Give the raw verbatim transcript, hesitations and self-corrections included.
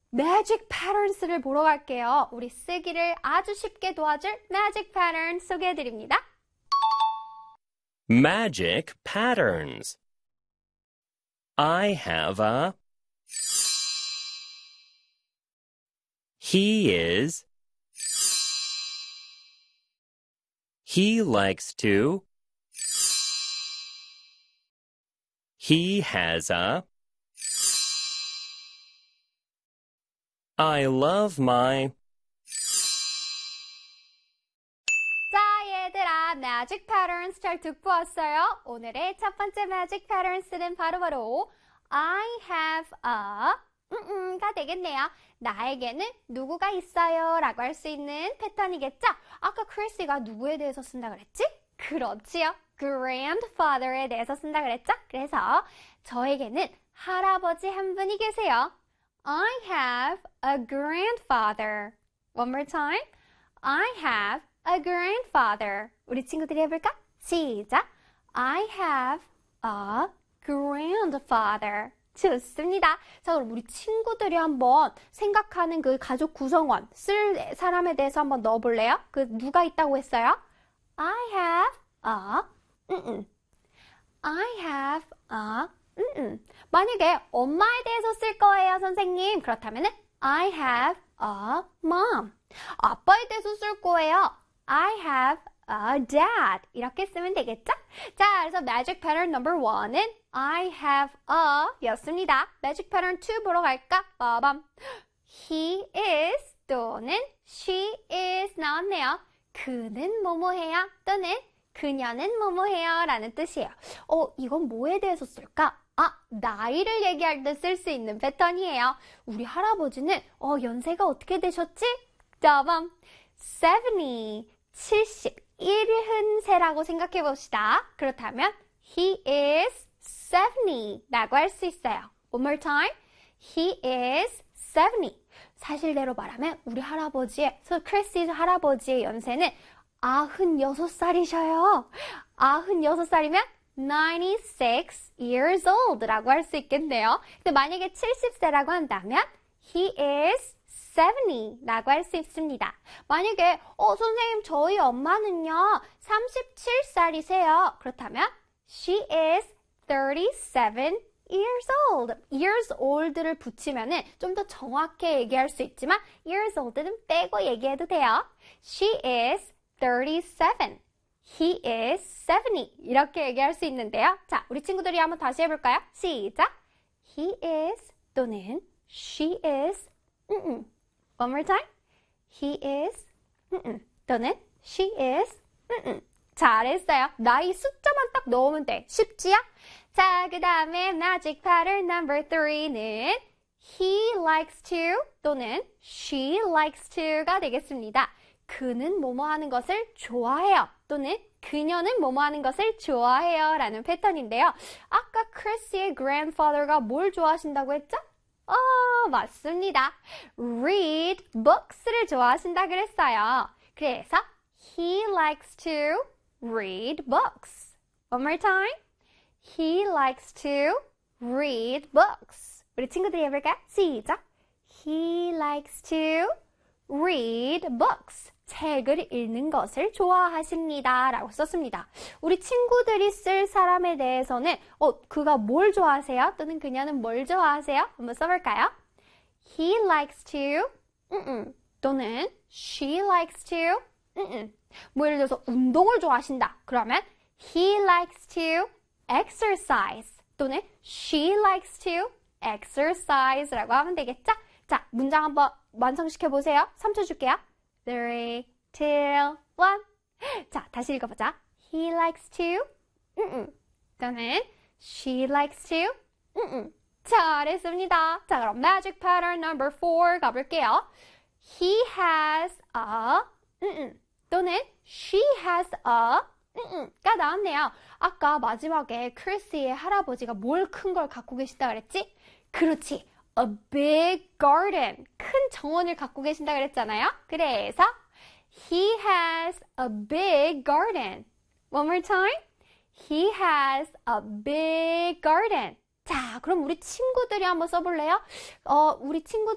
magic patterns를 보러 갈게요. 우리 쓰기를 아주 쉽게 도와줄 magic pattern 소개해드립니다. Magic patterns. I have a. He is. He likes to. He has a. I love my. 자, 얘들아, magic patterns 잘 듣고 왔어요? 오늘의 첫 번째 magic patterns는 바로바로 I have a 음음가 되겠네요. 나에게는 누구가 있어요 라고 할 수 있는 패턴이겠죠? 아까 크리스가 누구에 대해서 쓴다 그랬지? 그렇지요. grandfather에 대해서 쓴다 그랬죠? 그래서 저에게는 할아버지 한 분이 계세요. I have a grandfather. One more time. I have a grandfather. 우리 친구들이 해볼까? 시작. I have a grandfather. 좋습니다. 자, 그럼 우리 친구들이 한번 생각하는 그 가족 구성원 쓸 사람에 대해서 한번 넣어볼래요? 그 누가 있다고 했어요? I have a 음음. I have a 음음. 만약에 엄마에 대해서 쓸 거예요, 선생님. 그렇다면은 I have a mom. 아빠에 대해서 쓸 거예요. I have a dad. 이렇게 쓰면 되겠죠? 자, 그래서 magic pattern number one은 I have a 였습니다. magic pattern two 보러 갈까? 빠밤. He is 또는 she is 나왔네요. 그는 뭐뭐해요 또는 그녀는 뭐뭐해요 라는 뜻이에요. 어, 이건 뭐에 대해서 쓸까? 아, 나이를 얘기할 때 쓸 수 있는 패턴이에요. 우리 할아버지는 어, 연세가 어떻게 되셨지? 빠밤. 칠십, 칠십일 세라고 생각해 봅시다. 그렇다면 he is seventy 라고 할 수 있어요. One more time. He is seventy. 사실대로 말하면 우리 할아버지의, 크리스 할아버지의 연세는 구십육 살이셔요. 구십육 살이면 ninety-six years old 라고 할 수 있겠네요. 근데 만약에 칠십 세라고 한다면 he is seventy 라고 할 수 있습니다. 만약에 어 선생님 저희 엄마는요 삼십칠 살이세요. 그렇다면 she is thirty-seven years old. years old를 붙이면은 좀 더 정확하게 얘기할 수 있지만 years old는 빼고 얘기해도 돼요. she is thirty-seven. He is seventy. 이렇게 얘기할 수 있는데요. 자, 우리 친구들이 한번 다시 해볼까요? 시작. He is 또는 she is 음음. One more time. He is 음음. 또는 she is 음음. 잘했어요. 나이 숫자만 딱 넣으면 돼. 쉽지요? 자, 그 다음에 magic pattern number three는 he likes to 또는 she likes to가 되겠습니다. 그는 뭐뭐 하는 것을 좋아해요. 또는 그녀는 뭐뭐 하는 것을 좋아해요. 라는 패턴인데요. 아까 크리스의 grandfather가 뭘 좋아하신다고 했죠? 어, 맞습니다. read books를 좋아하신다 그랬어요. 그래서 he likes to read books. One more time. He likes to read books. 우리 친구들이 해볼까요? 시작. He likes to read books. 책을 읽는 것을 좋아하십니다. 라고 썼습니다. 우리 친구들이 쓸 사람에 대해서는 어, 그가 뭘 좋아하세요? 또는 그녀는 뭘 좋아하세요? 한번 써볼까요? He likes to 음음. 또는 she likes to 음음. 뭐 예를 들어서 운동을 좋아하신다. 그러면 he likes to exercise 또는 she likes to exercise 라고 하면 되겠죠? 자, 문장 한번 완성시켜보세요. 삼 초 줄게요. three, two, one. 자, 다시 읽어보자. He likes to, 음음. 또는 she likes to, 음음. 잘했습니다. 자, 그럼 magic pattern number four 가볼게요. He has a, 음음. 또는 she has a, 음음가 나왔네요. 아까 마지막에 크리스의 할아버지가 뭘 큰 걸 갖고 계신다 그랬지? 그렇지. A big garden. 큰 정원을 갖고 계신다 그랬잖아요. 그래서 he has a big garden. One more time. He has a big garden. 자, 그럼 우리 친구들이 한번 써볼래요? 어, 우리 친구